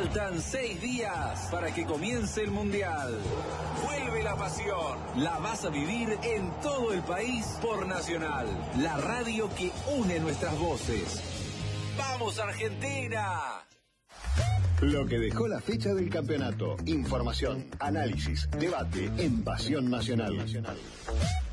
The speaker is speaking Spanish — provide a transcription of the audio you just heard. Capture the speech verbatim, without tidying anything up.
Faltan seis días para que comience el Mundial. Vuelve la pasión. La vas a vivir en todo el país por Nacional, la radio que une nuestras voces. ¡Vamos, Argentina! Lo que dejó la fecha del campeonato. Información, análisis, debate en Pasión Nacional. Nacional.